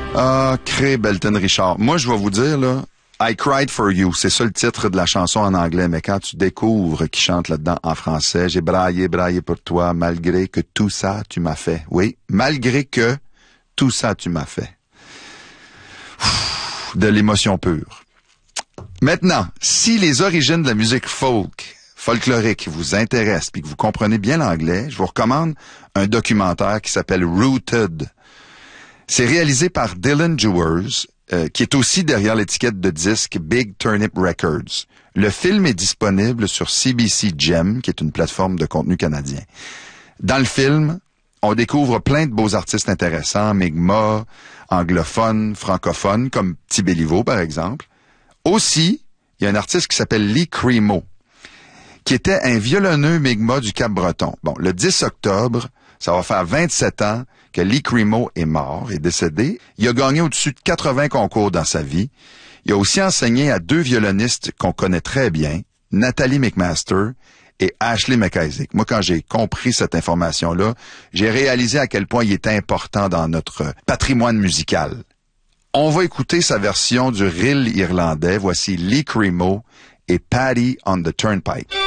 Ah, Cray Belton Richard. Moi, je vais vous dire, là, I Cried for You, c'est ça le titre de la chanson en anglais, mais quand tu découvres qui chante là-dedans en français, j'ai braillé pour toi, malgré que tout ça, tu m'as fait. Oui, malgré que tout ça, tu m'as fait. De l'émotion pure. Maintenant, si les origines de la musique folklorique vous intéressent puis que vous comprenez bien l'anglais, je vous recommande un documentaire qui s'appelle Rooted. C'est réalisé par Dylan Dewars, qui est aussi derrière l'étiquette de disque Big Turnip Records. Le film est disponible sur CBC Gem, qui est une plateforme de contenu canadien. Dans le film, on découvre plein de beaux artistes intéressants, Mi'kmaq, anglophones, francophones, comme Petit Béliveau, par exemple. Aussi, il y a un artiste qui s'appelle Lee Cremo, qui était un violonneux Mi'kmaq du Cap-Breton. Bon, le 10 octobre, ça va faire 27 ans que Lee Cremo est mort, est décédé. Il a gagné au-dessus de 80 concours dans sa vie. Il a aussi enseigné à 2 violonistes qu'on connaît très bien, Nathalie McMaster et Ashley McIsaac. Moi, quand j'ai compris cette information-là, j'ai réalisé à quel point il était important dans notre patrimoine musical. On va écouter sa version du reel irlandais. Voici Lee Cremo et Paddy on the Turnpike.